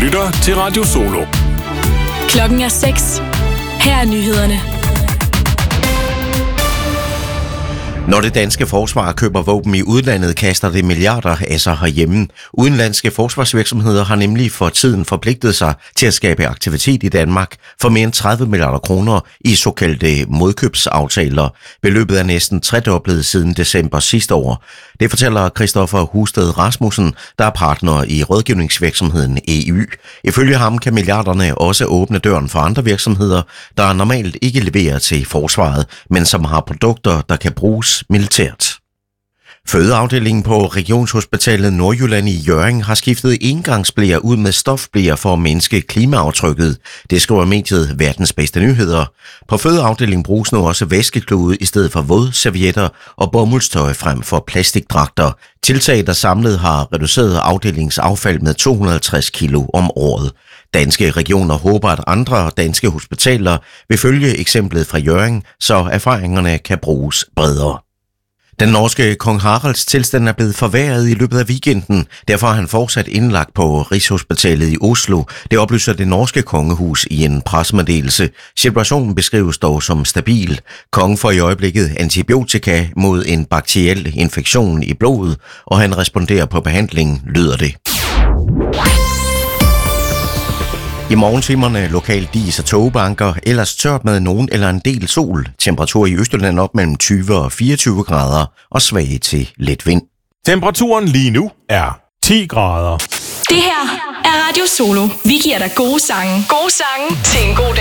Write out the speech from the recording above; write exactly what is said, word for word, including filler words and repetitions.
lytter til Radio Solo. Klokken er seks. Her er nyhederne. Når det danske forsvar køber våben i udlandet, kaster det milliarder af sig herhjemme. Udenlandske forsvarsvirksomheder har nemlig for tiden forpligtet sig til at skabe aktivitet i Danmark for mere end tredive milliarder kroner i såkaldte modkøbsaftaler. Beløbet er næsten tredoblet siden december sidste år. Det fortæller Christoffer Husted Rasmussen, der er partner i rådgivningsvirksomheden E Y. Ifølge ham kan milliarderne også åbne døren for andre virksomheder, der normalt ikke leverer til forsvaret, men som har produkter, der kan bruges militært. Fødeafdelingen på Regionshospitalet Nordjylland i Hjørring har skiftet engangsbleer ud med stofbleer for at mindske klimaaftrykket. Det skriver mediet Verdens Bedste Nyheder. På fødeafdelingen bruges nu også væskeklude i stedet for vådservietter og bomuldstøj frem for plastikdragter. Tiltag, der samlet har reduceret afdelingens affald med to hundrede og halvtreds kilo om året. Danske regioner håber, at andre danske hospitaler vil følge eksemplet fra Hjørring, så erfaringerne kan bruges bredere. Den norske kong Haralds tilstand er blevet forværret i løbet af weekenden. Derfor er han fortsat indlagt på Rigshospitalet i Oslo. Det oplyser det norske kongehus i en pressemeddelelse. Situationen beskrives dog som stabil. Kongen får i øjeblikket antibiotika mod en bakteriel infektion i blodet, og han responderer på behandlingen, lyder det. I morgentimerne lokalt dis og togbanker, ellers tørt med nogen eller en del sol. Temperatur i Østjylland op mellem tyve og fireogtyve grader og svag til let vind. Temperaturen lige nu er ti grader. Det her er Radio Solo. Vi giver dig gode sange. Gode sange til en god dag.